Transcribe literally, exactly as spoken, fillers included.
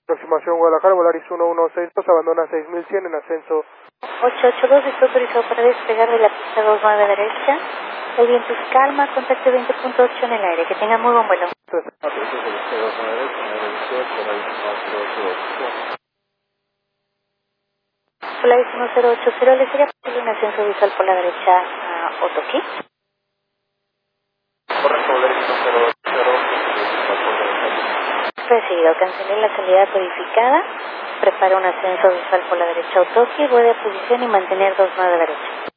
Aproximación Guadalajara, Volaris uno uno seis dos, abandona seis mil cien en ascenso. ocho ocho dos, está autorizado para despegar de la pista dos nueve derecha. El viento es calma, contacto veinte punto ocho en el aire. Que tenga muy buen vuelo. Volaris uno cero ocho cero, ¿le sería posible un ascenso visual por la derecha a Otoki? Correcto, Volaris uno cero ocho cero. Recibido, cancelé la salida codificada. Prepara un ascenso visual por la derecha a Otoki, vuelve a posición y mantener dos nueve derecha.